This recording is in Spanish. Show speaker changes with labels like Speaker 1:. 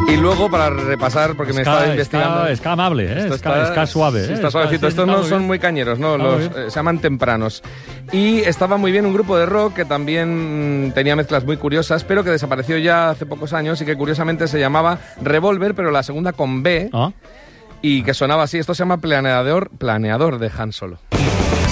Speaker 1: Y luego, para repasar, porque me estaba investigando...
Speaker 2: Está amable, ¿eh? Está suave.
Speaker 1: Sí, está suavecito. Estos no son muy cañeros, ¿no? Se llaman tempranos. Y estaba muy bien un grupo de rock que también tenía mezclas muy curiosas, pero que desapareció ya hace pocos años y que curiosamente se llamaba Revolver, pero la segunda con B, y que sonaba así. Esto se llama Planeador de Han Solo.